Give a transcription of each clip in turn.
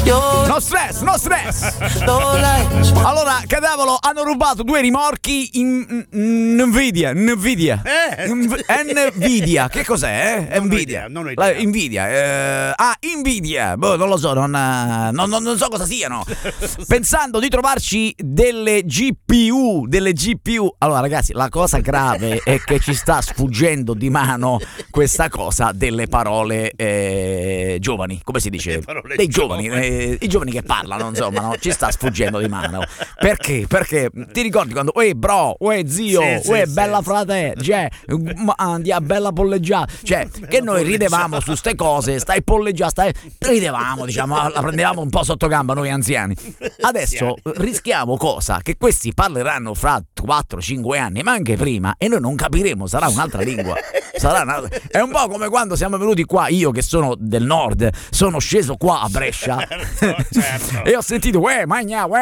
No stress, no stress. Allora, cadavolo, hanno rubato 2 rimorchi in Nvidia. Nvidia. Che cos'è? Nvidia. Nvidia. Nvidia. Boh, non lo so, non so cosa siano. Pensando di trovarci delle GPU. Allora, ragazzi, la cosa grave è che ci sta sfuggendo di mano questa cosa delle parole giovani. Come si dice? Dei giovani. I giovani che parlano, insomma, no? Ci sta sfuggendo di mano. Perché? Perché ti ricordi quando bro, zio, bella frate, cioè, bella polleggiata, cioè, che noi ridevamo su ste cose, ridevamo, diciamo, la prendevamo un po' sotto gamba noi anziani. Adesso rischiamo cosa? Che questi parleranno fra 4-5 anni, ma anche prima, e noi non capiremo, sarà un'altra lingua. È un po' come quando siamo venuti qua, io che sono del nord, sono sceso qua a Brescia. Certo. E ho sentito magnaro,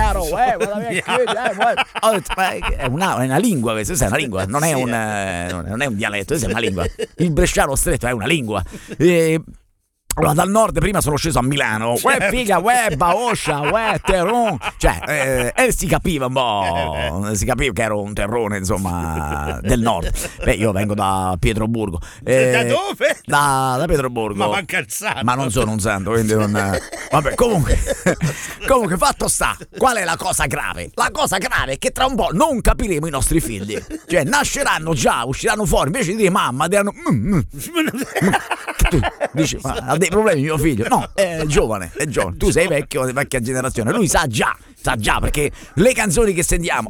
è una lingua, questa è una lingua, non è un dialetto, questa è una lingua. Il bresciano stretto è una lingua. Allora, dal nord prima sono sceso a Milano, figa, baoscia, terron, cioè, si capiva un po', si capiva che ero un terrone, insomma, del nord. Beh, io vengo da Pietroburgo. Da dove? Da Pietroburgo. Ma calzato. Ma non sono un santo, quindi non... Vabbè, comunque, fatto sta, qual è la cosa grave? La cosa grave è che tra un po' non capiremo i nostri figli. Cioè, nasceranno già, usciranno fuori, invece di dire mamma, diranno... Dici, ma ha dei problemi mio figlio? No, è giovane. Tu sei vecchia generazione, lui sa già, perché le canzoni che sentiamo,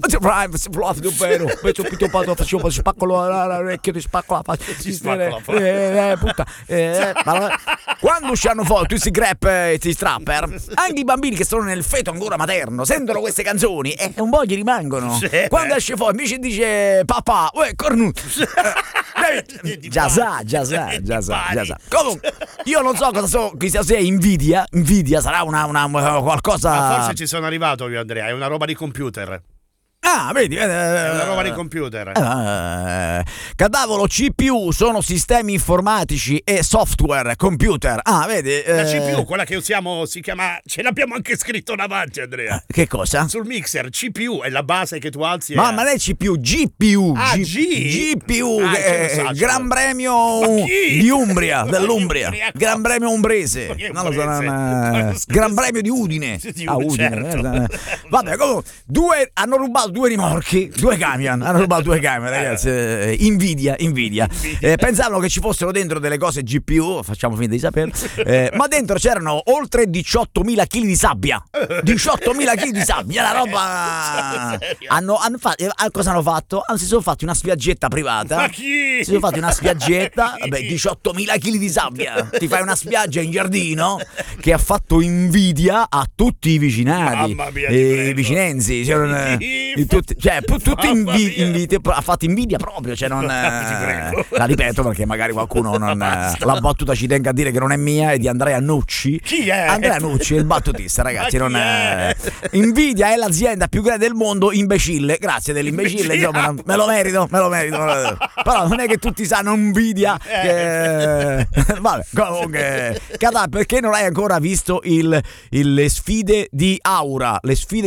quando usciranno fuori tutti i grap e i strapper, anche i bambini che sono nel feto ancora materno sentono queste canzoni e un po' gli rimangono. Quando esce fuori invece dice papà, cornu, già sa. Comunque, io non so cosa sia Nvidia sarà una qualcosa. Ma forse ci sono arrivato io, Andrea, è una roba di computer. Vedi, è una roba di computer. Cadavolo, CPU sono sistemi informatici e software computer. Vedi, la CPU, quella che usiamo, si chiama, ce l'abbiamo anche scritto davanti, Andrea. Che cosa? Sul mixer, CPU è la base che tu alzi. Ma non è CPU, GPU. GPU, Gran Premio di Umbria, dell'Umbria. Gran Premio umbrese. Non lo so, Gran Premio di Udine. Udine. Certo. Vabbè, comunque, hanno rubato 2 rimorchi, 2 camion, ragazzi. Nvidia. Pensavano che ci fossero dentro delle cose GPU, facciamo finta di sapere, ma dentro c'erano oltre 18.000 kg di sabbia. 18.000 kg di sabbia, la roba. Cosa hanno fatto? Si sono fatti una spiaggetta privata. Ma chi? Si sono fatti una spiaggetta, 18.000 kg di sabbia. Ti fai una spiaggia in giardino che ha fatto invidia a tutti i vicinati, i vicinenzi. Tutti ha fatto invidia proprio, cioè non la ripeto perché magari qualcuno non la battuta ci tenga a dire che non è mia, è di Andrea Nucci. Chi è? Andrea Nucci è il battutista, ragazzi. Invidia è l'azienda più grande del mondo, imbecille. Grazie dell'imbecille, insomma, me lo merito. Però non è che tutti sanno Nvidia vabbè, comunque perché non hai ancora visto le sfide di Aura?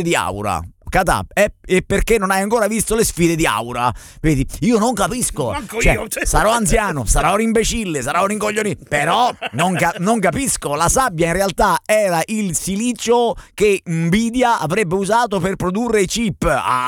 E perché non hai ancora visto le sfide di Aura? Vedi, io non capisco. Sarò anziano, sarò un imbecille, sarò un rincoglionito, però non capisco. La sabbia in realtà era il silicio che Nvidia avrebbe usato per produrre i chip.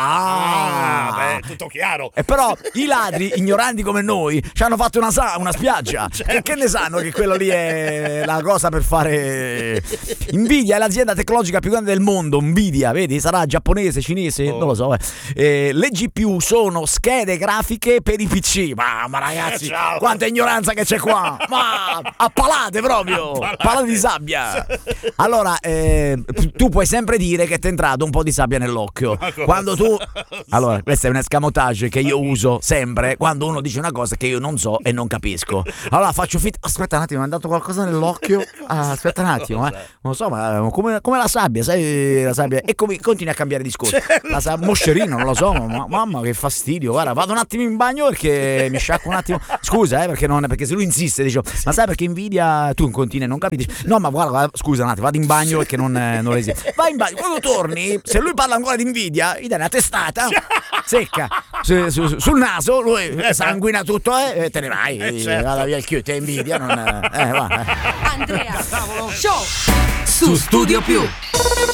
Tutto chiaro. E però i ladri, ignoranti come noi, ci hanno fatto una spiaggia. Certo. Che ne sanno che quello lì è la cosa per fare. Nvidia è l'azienda tecnologica più grande del mondo. Nvidia, vedi, sarà giapponese, cinese, non lo so. Le GPU sono schede grafiche per i PC. Ma ragazzi, quanta ignoranza che c'è qua! Ma appalate proprio! Palate di sabbia! Allora, tu puoi sempre dire che ti è entrato un po' di sabbia nell'occhio. Quando tu. Allora, questo è un escamotage che io uso sempre quando uno dice una cosa che io non so e non capisco. Allora faccio finta. Aspetta un attimo, mi è andato qualcosa nell'occhio. Aspetta un attimo, non lo so, ma come la sabbia, sai la sabbia? E continui a cambiare discorso. scusa. La sa moscerino, non lo so, ma mamma che fastidio. Guarda, vado un attimo in bagno perché mi sciacquo un attimo. Scusa, perché se lui insiste, dice, ma sai perché invidia, tu continui, non capisci. No, ma guarda, scusa un attimo, vado in bagno perché non resiste. Vai in bagno, quando torni, se lui parla ancora di invidia, gli dai una testata secca sul naso, lui sanguina tutto e te ne vai, vada via il chiuso, te invidia, non va. Andrea Show su Studio Più.